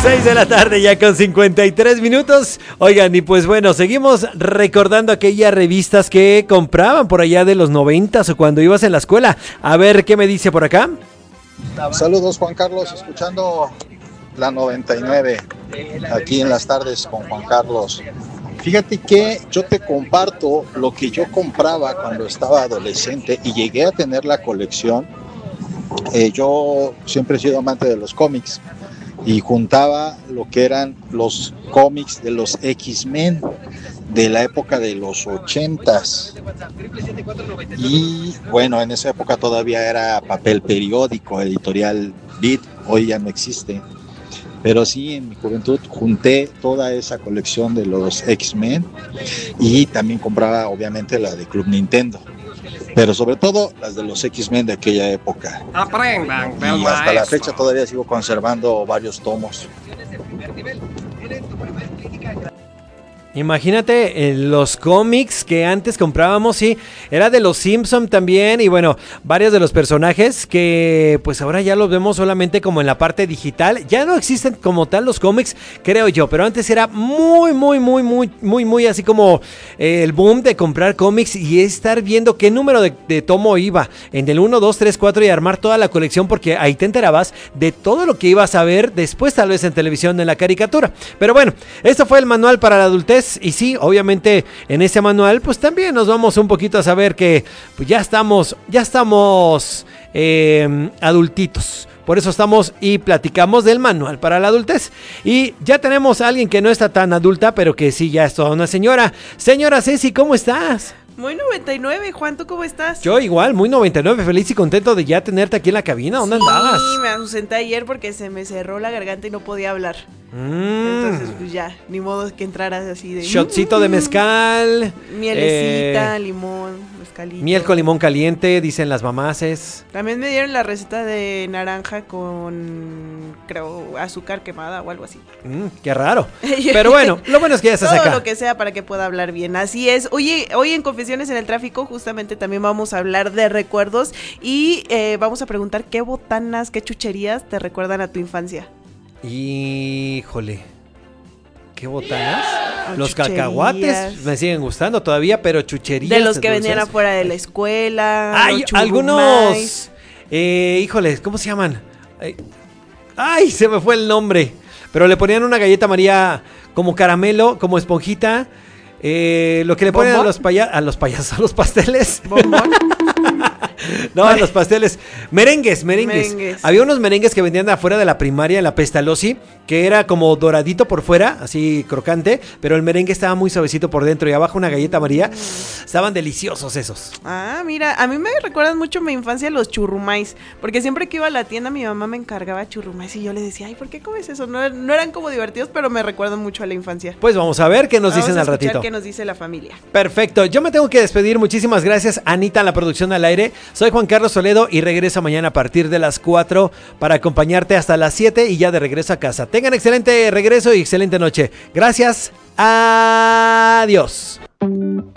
6 de la tarde ya con 53 minutos. Oigan, y pues bueno, seguimos recordando aquellas revistas que compraban por allá de los 90s o cuando ibas en la escuela. A ver, ¿qué me dice por acá? Saludos, Juan Carlos, escuchando la 99 aquí en las tardes con Juan Carlos. Fíjate que yo te comparto lo que yo compraba cuando estaba adolescente y llegué a tener la colección. Yo siempre he sido amante de los cómics y juntaba lo que eran los cómics de los X-Men de la época de los 80s. Y bueno, en esa época todavía era papel periódico, editorial Beat, hoy ya no existe. Pero sí, en mi juventud junté toda esa colección de los X-Men y también compraba obviamente la de Club Nintendo. Pero sobre todo las de los X-Men de aquella época. Aprendan del Y hasta la maestro. fecha todavía sigo conservando varios tomos. Imagínate los cómics que antes comprábamos, sí, era de los Simpson también y bueno, varios de los personajes que pues ahora ya los vemos solamente como en la parte digital, ya no existen como tal los cómics, creo yo, pero antes era muy así como el boom de comprar cómics y estar viendo qué número de tomo iba, en el 1, 2, 3, 4 y armar toda la colección porque ahí te enterabas de todo lo que ibas a ver después tal vez en televisión en la caricatura, pero bueno, esto fue el manual para la adultez. Y sí, obviamente en ese manual pues también nos vamos un poquito a saber que pues ya estamos adultitos. Por eso estamos y platicamos del manual para la adultez. Y ya tenemos a alguien que no está tan adulta, pero que sí ya es toda una señora. Señora Ceci, ¿cómo estás? Muy 99, Juan, ¿tú cómo estás? Yo igual, muy 99, feliz y contento de ya tenerte aquí en la cabina. ¿Dónde andabas? Sí, me ausenté ayer porque se me cerró la garganta y no podía hablar. Entonces, pues ya, ni modo que entraras así de... Shotcito de mezcal. Mielecita, limón, mezcalito. Miel con limón caliente, dicen las mamases. También me dieron la receta de naranja con, creo, azúcar quemada o algo así. Qué raro. Pero bueno, lo bueno es que ya estás Todo acá. lo que sea para que pueda hablar bien, así es. Oye, hoy en Confesiones en el Tráfico justamente también vamos a hablar de recuerdos y vamos a preguntar qué botanas, qué chucherías te recuerdan a tu infancia. Híjole, ¿qué botanas? Los chucherías. Cacahuates me siguen gustando todavía, pero chucherías. De los que dulces. venían afuera de la escuela. Hay los churrumais. algunos. Híjole, ¿cómo se llaman? Ay, se me fue el nombre. Pero le ponían una galleta María como caramelo, como esponjita. Lo que le ponen a los payasos, a los pasteles. ¿Bombón? No, a los pasteles. Merengues. Había unos merengues que vendían afuera de la primaria en la Pestalozzi, que era como doradito por fuera, así crocante, pero el merengue estaba muy suavecito por dentro y abajo una galleta María. Estaban deliciosos esos. Ah, mira, a mí me recuerdan mucho mi infancia los churrumais, porque siempre que iba a la tienda mi mamá me encargaba churrumais y yo le decía, ay, ¿por qué comes eso? No eran como divertidos, pero me recuerdan mucho a la infancia. Pues vamos a ver qué nos Vamos dicen a al escuchar ratito. qué nos dice la familia. Perfecto, yo me tengo que despedir. Muchísimas gracias, Anita, en la producción al aire. Soy Juan Carlos Toledo y regreso mañana a partir de las 4 para acompañarte hasta las 7 y ya de regreso a casa. Tengan excelente regreso y excelente noche. Gracias. Adiós.